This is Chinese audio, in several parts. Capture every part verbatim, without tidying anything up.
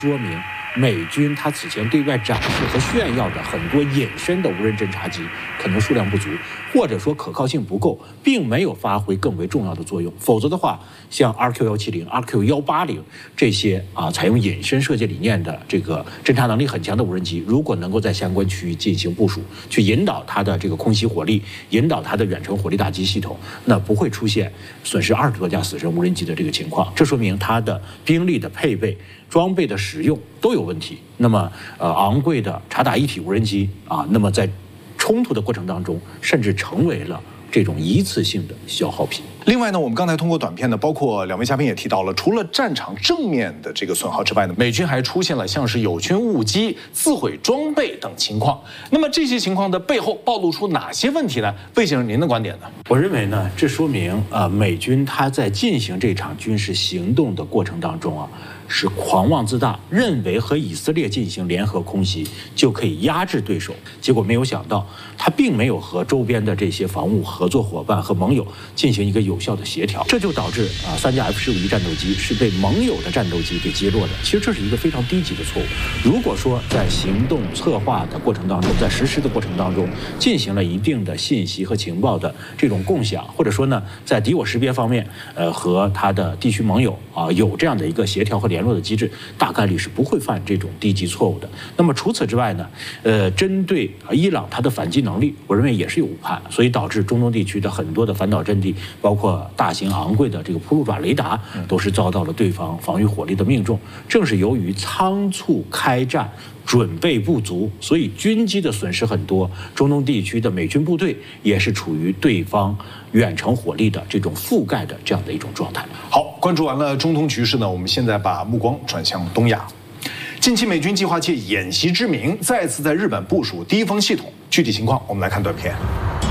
说明美军它此前对外展示和炫耀的很多隐身的无人侦察机可能数量不足，或者说可靠性不够，并没有发挥更为重要的作用。否则的话，像 R Q 一七零、R Q 一八零这些啊采用隐身射击理念的这个侦察能力很强的无人机，如果能够在相关区域进行部署，去引导它的这个空袭火力，引导它的远程火力打击系统，那不会出现损失二十多架死神无人机的这个情况。这说明它的兵力的配备、装备的使用都有问题。那么，呃，昂贵的察打一体无人机啊，那么在冲突的过程当中，甚至成为了这种一次性的消耗品。 另外呢，我们刚才通过短片呢，包括两位嘉宾也提到了，除了战场正面的这个损耗之外呢，美军还出现了像是友军误击、自毁装备等情况。那么这些情况的背后暴露出哪些问题呢？魏先生，您的观点呢？ 我认为呢，这说明啊、呃，美军他在进行这场军事行动的过程当中啊，是狂妄自大，认为和以色列进行联合空袭就可以压制对手，结果没有想到，他并没有和周边的这些防务合作伙伴和盟友进行一个有效的协调，这就导致啊三架 F 十五 E 战斗机是被盟友的战斗机给击落的。其实这是一个非常低级的错误。如果说在行动策划的过程当中，在实施的过程当中进行了一定的信息和情报的这种共享，或者说呢，在敌我识别方面，呃，和他的地区盟友啊有这样的一个协调和联络的机制，大概率是不会犯这种低级错误的。那么除此之外呢，呃，针对伊朗它的反击能力，我认为也是有误判，所以导致中东地区的很多的反导阵地，包括大型昂贵的这个铺路爪雷达，都是遭到了对方防御火力的命中。正是由于仓促开战，准备不足，所以军机的损失很多，中东地区的美军部队也是处于对方远程火力的这种覆盖的这样的一种状态。 好，关注完了中东局势呢，我们现在把目光转向东亚。近期美军计划借演习之名，再次在日本部署低风系统。具体情况，我们来看短片。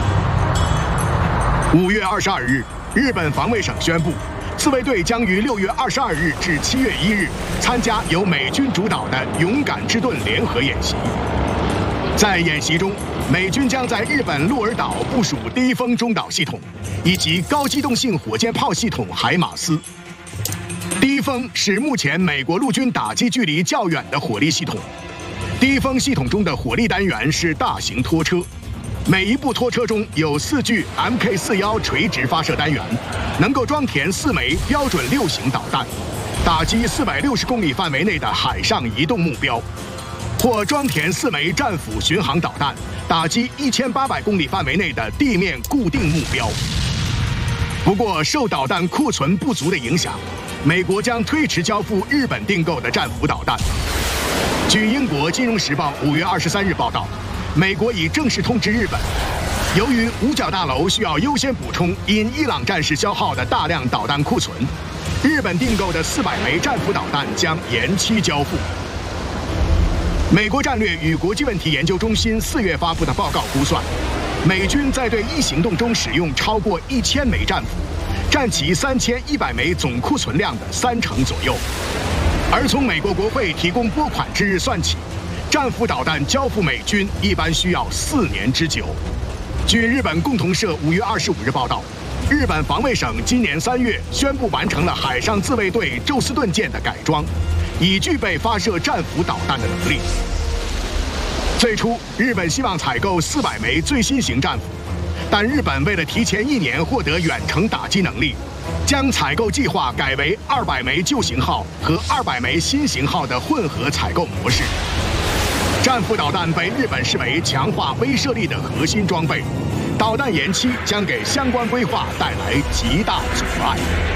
五月二十二日，日本防卫省宣布，自卫队将于六月二十二日至七月一日参加由美军主导的“勇敢之盾”联合演习。在演习中，美军将在日本鹿儿岛部署低风中导系统，以及高机动性火箭炮系统海马斯。低风是目前美国陆军打击距离较远的火力系统。低风系统中的火力单元是大型拖车，每一部拖车中有四具 M K 四十一 垂直发射单元，能够装填四枚标准六型导弹，打击四百六十公里范围内的海上移动目标，或装填四枚战斧巡航导弹，打击一千八百公里范围内的地面固定目标。不过，受导弹库存不足的影响，美国将推迟交付日本订购的战斧导弹。据英国《金融时报》五月二十三日报道，美国已正式通知日本，由于五角大楼需要优先补充因伊朗战事消耗的大量导弹库存，日本订购的四百枚战斧导弹将延期交付。美国战略与国际问题研究中心四月发布的报告估算，美军在对伊行动中使用超过一千枚战斧，占其三千一百枚总库存量的三成左右。而从美国国会提供拨款之日算起，战斧导弹交付美军一般需要四年之久。据日本共同社五月二十五日报道，日本防卫省今年三月宣布完成了海上自卫队宙斯盾舰的改装，已具备发射战斧导弹的能力。最初，日本希望采购四百枚最新型战斧，但日本为了提前一年获得远程打击能力，将采购计划改为二百枚旧型号和二百枚新型号的混合采购模式。战斧导弹被日本视为强化威慑力的核心装备，导弹延期将给相关规划带来极大阻碍。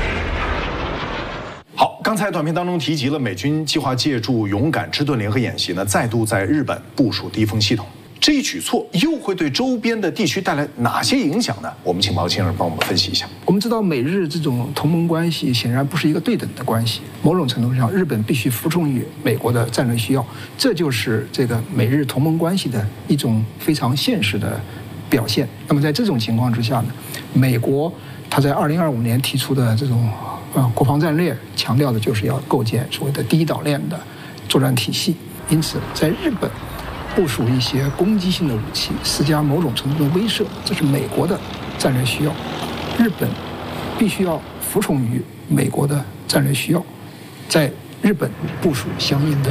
好，刚才短片当中提及了美军计划借助“勇敢之盾”联合演习呢，再度在日本部署低风系统。这一举措又会对周边的地区带来哪些影响呢？我们请毛先生帮我们分析一下。 我们知道，美日这种同盟关系显然不是一个对等的关系，某种程度上，日本必须服从于美国的战略需要，这就是这个美日同盟关系的一种非常现实的表现。那么在这种情况之下呢，美国他在二零二五年提出的这种呃国防战略，强调的就是要构建所谓的第一岛链的作战体系。因此，在日本部署一些攻击性的武器，施加某种程度的威慑，这是美国的战略需要。日本必须要服从于美国的战略需要，在日本部署相应的